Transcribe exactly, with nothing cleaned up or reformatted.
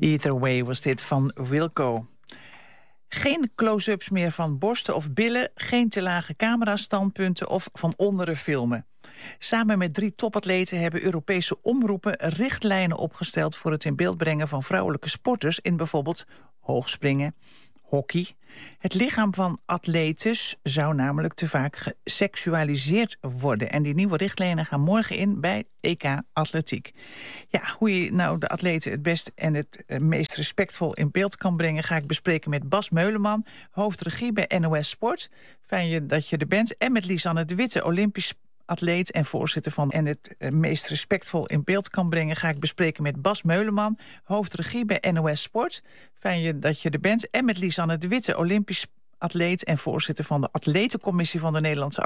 Either Way was dit van Wilco. Geen close-ups meer van borsten of billen, geen te lage camerastandpunten of van onderen filmen. Samen met drie topatleten hebben Europese omroepen richtlijnen opgesteld voor het in beeld brengen van vrouwelijke sporters in bijvoorbeeld hoogspringen, hockey. Het lichaam van atletes zou namelijk te vaak geseksualiseerd worden. En die nieuwe richtlijnen gaan morgen in bij E K Atletiek. Ja, hoe je nou de atleten het best en het meest respectvol in beeld kan brengen, ga ik bespreken met Bas Meuleman, hoofdregie bij N O S Sport. Fijn je dat je er bent. En met Lisanne de Witte, Olympisch atleet en voorzitter van en het meest respectvol in beeld kan brengen, ga ik bespreken met Bas Meuleman, hoofdregie bij N O S Sport. Fijn je dat je er bent. En met Lisanne de Witte, Olympisch atleet en voorzitter van de atletencommissie van de Nederlandse